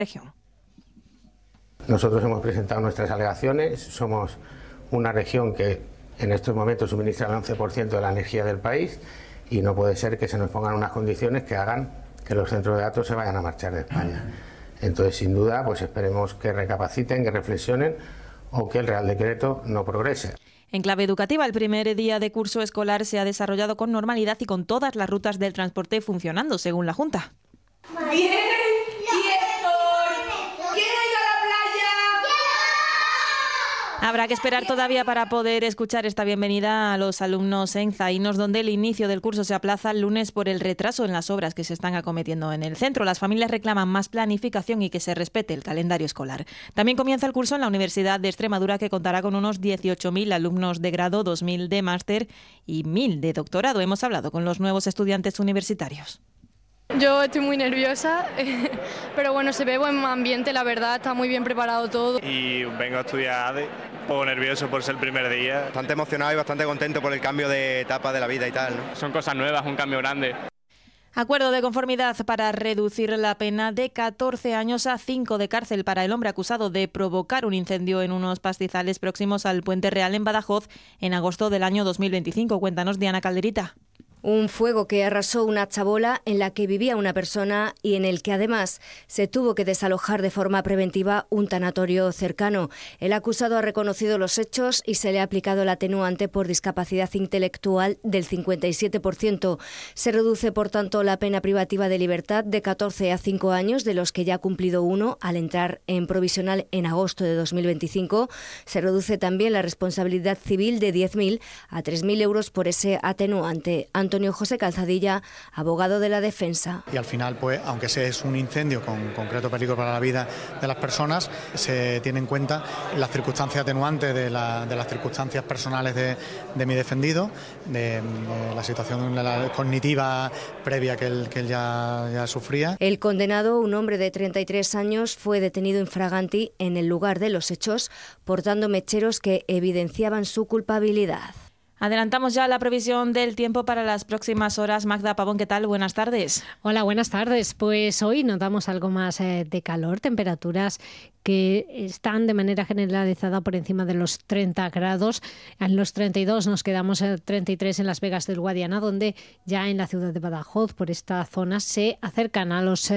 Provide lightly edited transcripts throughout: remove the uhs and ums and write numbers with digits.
región. Nosotros hemos presentado nuestras alegaciones. Somos una región que en estos momentos suministra el 11% de la energía del país y no puede ser que se nos pongan unas condiciones que hagan que los centros de datos se vayan a marchar de España. Entonces, sin duda, pues esperemos que recapaciten, que reflexionen o que el Real Decreto no progrese. En clave educativa, el primer día de curso escolar se ha desarrollado con normalidad y con todas las rutas del transporte funcionando, según la Junta. ¡Bien! Habrá que esperar todavía para poder escuchar esta bienvenida a los alumnos en Zaínos, donde el inicio del curso se aplaza el lunes por el retraso en las obras que se están acometiendo en el centro. Las familias reclaman más planificación y que se respete el calendario escolar. También comienza el curso en la Universidad de Extremadura, que contará con unos 18.000 alumnos de grado, 2.000 de máster y 1.000 de doctorado. Hemos hablado con los nuevos estudiantes universitarios. Yo estoy muy nerviosa, pero bueno, se ve buen ambiente, la verdad, está muy bien preparado todo. Y vengo a estudiar ADE, un poco nervioso por ser el primer día. Bastante emocionado y bastante contento por el cambio de etapa de la vida y tal, ¿no? Son cosas nuevas, un cambio grande. Acuerdo de conformidad para reducir la pena de 14 años a 5 de cárcel para el hombre acusado de provocar un incendio en unos pastizales próximos al Puente Real en Badajoz en agosto del año 2025. Cuéntanos, Diana Calderita. Un fuego que arrasó una chabola en la que vivía una persona y en el que además se tuvo que desalojar de forma preventiva un tanatorio cercano. El acusado ha reconocido los hechos y se le ha aplicado el atenuante por discapacidad intelectual del 57%. Se reduce, por tanto, la pena privativa de libertad de 14 a 5 años, de los que ya ha cumplido 1 al entrar en provisional en agosto de 2025. Se reduce también la responsabilidad civil de 10.000 a 3.000 euros por ese atenuante. Antonio José Calzadilla, abogado de la defensa. Y al final, pues, aunque ese es un incendio con concreto peligro para la vida de las personas, se tiene en cuenta las circunstancias atenuantes de las circunstancias personales de mi defendido, de la situación cognitiva previa que él ya sufría. El condenado, un hombre de 33 años, fue detenido infraganti en el lugar de los hechos, portando mecheros que evidenciaban su culpabilidad. Adelantamos ya la previsión del tiempo para las próximas horas. Magda Pavón, ¿qué tal? Buenas tardes. Hola, buenas tardes. Pues hoy notamos algo más de calor, temperaturas que están de manera generalizada por encima de los 30 grados. En los 32 nos quedamos en 33 en Las Vegas del Guadiana, donde ya en la ciudad de Badajoz, por esta zona, se acercan a los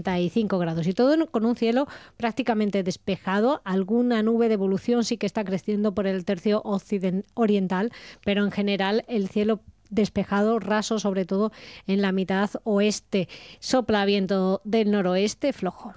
35 grados. Y todo con un cielo prácticamente despejado. Alguna nube de evolución sí que está creciendo por el tercio oriental, pero en general el cielo despejado, raso, sobre todo en la mitad oeste. Sopla viento del noroeste flojo.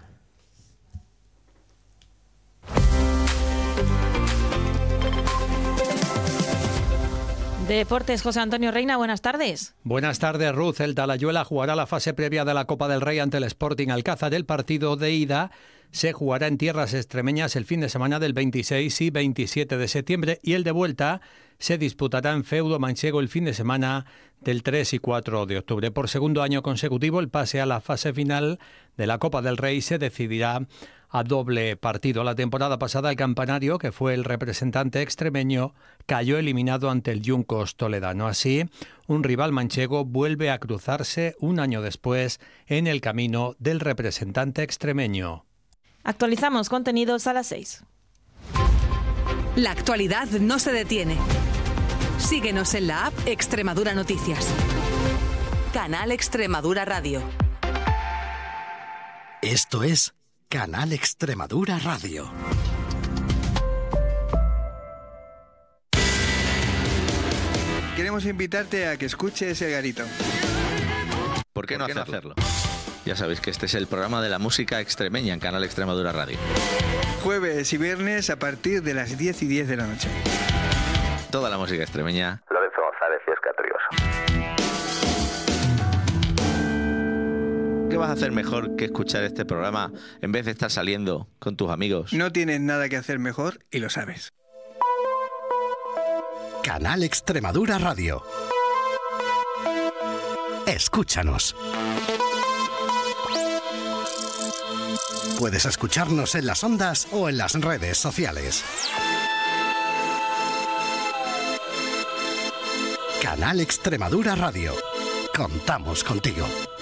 Deportes, José Antonio Reina, buenas tardes. Buenas tardes, Ruth. El Talayuela jugará la fase previa de la Copa del Rey ante el Sporting Alcázar. El partido de ida se jugará en tierras extremeñas el fin de semana del 26 y 27 de septiembre y el de vuelta se disputará en feudo manchego el fin de semana del 3 y 4 de octubre. Por segundo año consecutivo, el pase a la fase final de la Copa del Rey se decidirá a doble partido. La temporada pasada el Campanario, que fue el representante extremeño, cayó eliminado ante el Juncos toledano. Así, un rival manchego vuelve a cruzarse un año después en el camino del representante extremeño. Actualizamos contenidos a las 6. La actualidad no se detiene. Síguenos en la app Extremadura Noticias. Canal Extremadura Radio. Esto es Canal Extremadura Radio. Queremos invitarte a que escuches El Garito. ¿Por qué no hacerlo? Ya sabéis que este es el programa de la música extremeña en Canal Extremadura Radio. Jueves y viernes a partir de las 10:10 de la noche. Toda la música extremeña. Lorenzo González y Óscar Trioso. ¿Qué vas a hacer mejor que escuchar este programa en vez de estar saliendo con tus amigos? No tienes nada que hacer mejor y lo sabes. Canal Extremadura Radio. Escúchanos. Puedes escucharnos en las ondas o en las redes sociales. Canal Extremadura Radio. Contamos contigo.